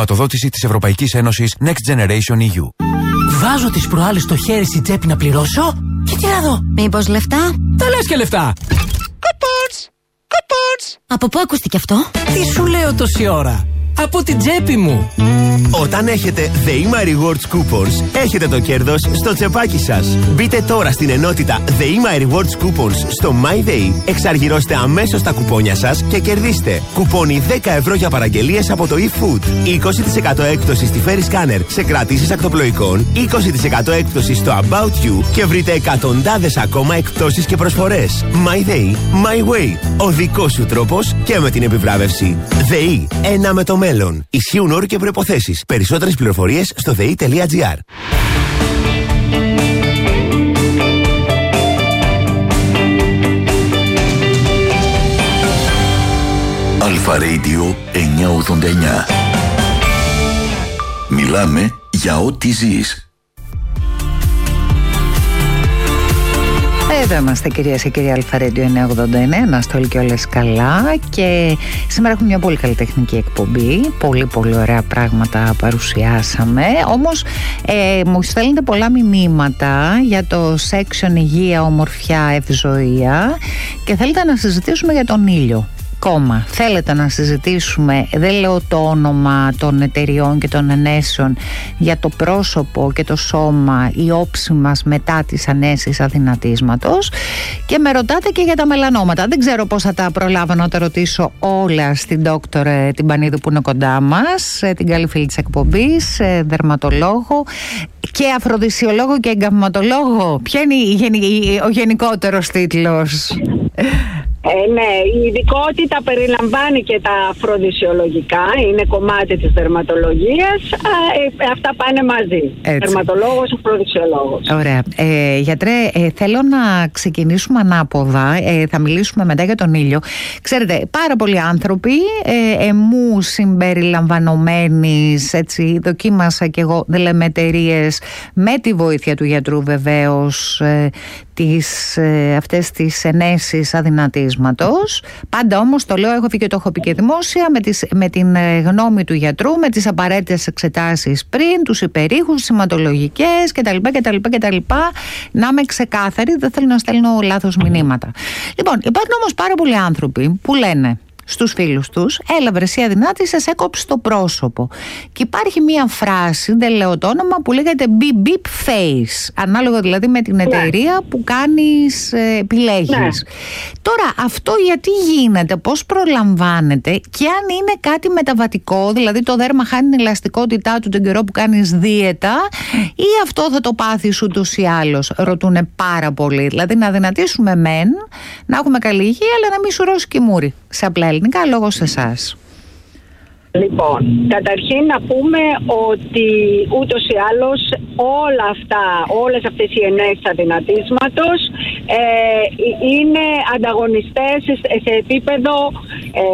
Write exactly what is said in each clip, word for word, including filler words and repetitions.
Χρηματοδότηση της Ευρωπαϊκής Ένωσης Next Generation ι γιου. Βάζω τις προάλλες το χέρι στην τσέπη να πληρώσω και τι να δω. Μήπως λεφτά? Τα λες και λεφτά. Coupons! Coupons! Από πού ακούστηκε αυτό? Τι σου λέω τόση ώρα? Από την τσέπη μου. Όταν έχετε The My Rewards Coupons, έχετε το κέρδος στο τσεπάκι σας. Μπείτε τώρα στην ενότητα The My Rewards Coupons στο MyDay, εξαργυρώστε αμέσως τα κουπόνια σας και κερδίστε κουπόνι δέκα ευρώ για παραγγελίες από το eFood, είκοσι τοις εκατό έκπτωση στη Ferry Scanner σε κρατήσεις ακτοπλοϊκών, είκοσι τοις εκατό έκπτωση στο About You και βρείτε εκατοντάδες ακόμα εκπτώσεις και προσφορές. MyDay, My Way. Ο δικός σου τρόπος και με την επιβράβευση. ΔΕΗ, ένα με το μέλλον. Ισχύουν όροι και προϋποθέσεις. Περισσότερες πληροφορίες στο δε ι τελεία τζι άρ. Αλφα Radio εννιακόσια ογδόντα εννιά. Μιλάμε για ό,τι ζεις. Εδώ είμαστε, κυρίες και κύριοι. Αλφα Radio εννιακόσια ογδόντα εννέα, να είστε όλοι και όλες καλά. Και σήμερα έχουμε μια πολύ καλλιτεχνική εκπομπή. Πολύ πολύ ωραία πράγματα παρουσιάσαμε. Όμως ε, μου στέλνετε πολλά μηνύματα για το section υγεία, ομορφιά, ευζοία και θέλετε να συζητήσουμε για τον ήλιο. Κόμμα. Θέλετε να συζητήσουμε, δεν λέω το όνομα των εταιριών και των ενέσεων, για το πρόσωπο και το σώμα, η όψη μας μετά τις ανέσεις αδυνατίσματος, και με ρωτάτε και για τα μελανόματα. Δεν ξέρω πώς θα τα προλάβω να τα ρωτήσω όλα στην Δόκτωρ την Πανίδου που είναι κοντά μας, την καλή φίλη της εκπομπής, δερματολόγο και αφροδισιολόγο και εγκαμματολόγο. Ποια είναι ο γενικότερος τίτλος? Ε, ναι, η ειδικότητα περιλαμβάνει και τα αφροδισιολογικά, είναι κομμάτι της δερματολογίας, ε, αυτά πάνε μαζί. Έτσι. Δερματολόγος, αφροδισιολόγος. Ωραία. Ε, γιατρέ, ε, θέλω να ξεκινήσουμε ανάποδα, ε, θα μιλήσουμε μετά για τον ήλιο. Ξέρετε, πάρα πολλοί άνθρωποι, ε, εμού συμπεριλαμβανομένης, έτσι, δοκίμασα κι εγώ, δεν λέμε εταιρείες, με τη βοήθεια του γιατρού βεβαίως, ε, τις, ε, αυτές τις ενέσεις αδυνατίσματος. Πάντα όμως το λέω, έχω πει και το έχω πει και δημόσια, με, τις, με την γνώμη του γιατρού, με τις απαραίτητες εξετάσεις πριν, τους υπερήχους, σηματολογικές κτλ, κτλ, κτλ. Να είμαι ξεκάθαρη, δεν θέλω να στέλνω λάθος μηνύματα. Λοιπόν, υπάρχουν όμως πάρα πολλοί άνθρωποι που λένε στους φίλους τους, έλα βρε εσύ αδυνάτησε, σε έκοψε το πρόσωπο. Και υπάρχει μία φράση, δεν λέω το όνομα, που λέγεται beep beep face, ανάλογα δηλαδή με την εταιρεία, ναι, που κάνεις, ε, επιλέγεις. Ναι. Τώρα αυτό γιατί γίνεται, πώς προλαμβάνεται, και αν είναι κάτι μεταβατικό, δηλαδή το δέρμα χάνει την ελαστικότητά του τον καιρό που κάνεις δίαιτα, ή αυτό θα το πάθεις ούτως ή άλλως, ρωτούνε πάρα πολύ. Δηλαδή να δυνατήσουμε μεν, να έχουμε καλή υγεία, αλλά να μην σουρώσει και μούρι. Σε απλά ελληνικά, λόγω σε εσάς. Λοιπόν, καταρχήν να πούμε ότι ούτως ή άλλως όλα αυτά, όλες αυτές οι ενέσεις αδυνατίσματος ε, είναι ανταγωνιστές σε επίπεδο ε,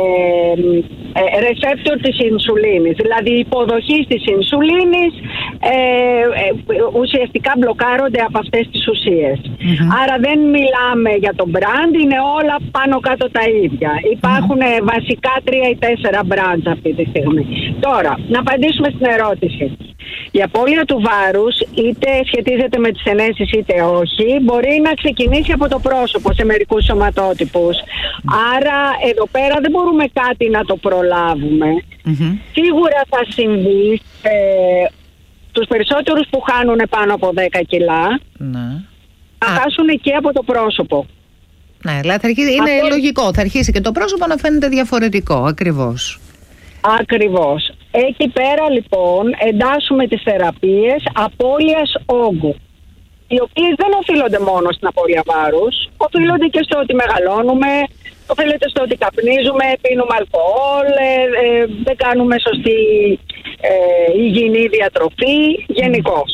ρεσέπτορ της ινσουλίνης. Δηλαδή η υποδοχή της ινσουλίνης ε, ε, ουσιαστικά μπλοκάρονται από αυτές τις ουσίες. Mm-hmm. Άρα δεν μιλάμε για το brand, είναι όλα πάνω κάτω τα ίδια. Υπάρχουν mm-hmm. βασικά τρία ή τέσσερα brands αυτή τη στιγμή. Τώρα, να απαντήσουμε στην ερώτηση. Η απώλεια του βάρους, είτε σχετίζεται με τις ενέσεις είτε όχι, μπορεί να ξεκινήσει από το πρόσωπο σε μερικούς σωματότυπους. Άρα εδώ πέρα δεν μπορούμε κάτι να το προλάβουμε. Mm-hmm. Σίγουρα θα συμβεί ε, τους περισσότερους που χάνουν πάνω από δέκα κιλά, mm-hmm. θα χάσουν και από το πρόσωπο. Ναι, δηλαδή θα αρχίσει, είναι αυτό... λογικό, θα αρχίσει και το πρόσωπο να φαίνεται διαφορετικό, ακριβώς. Ακριβώς. Εκεί πέρα λοιπόν εντάσσουμε τις θεραπείες απώλειας όγκου, οι οποίες δεν οφείλονται μόνο στην απώλεια βάρους, οφείλονται και στο ότι μεγαλώνουμε, οφείλεται στο ότι καπνίζουμε, πίνουμε αλκοόλ, ε, ε, δεν κάνουμε σωστή ε, υγιεινή διατροφή γενικώς.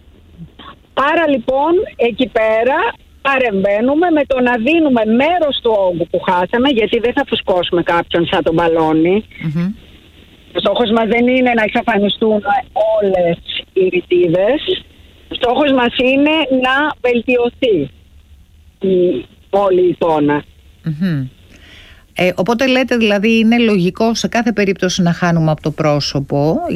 Άρα λοιπόν εκεί πέρα παρεμβαίνουμε με το να δίνουμε μέρος του όγκου που χάσαμε, γιατί δεν θα φουσκώσουμε κάποιον σαν τον μπαλόνι. Mm-hmm. Ο στόχος μας δεν είναι να εξαφανιστούν όλες οι ρητίδες. Ο στόχος μας είναι να βελτιωθεί η όλη εικόνα. Mm-hmm. Ε, οπότε λέτε δηλαδή είναι λογικό σε κάθε περίπτωση να χάνουμε από το πρόσωπο.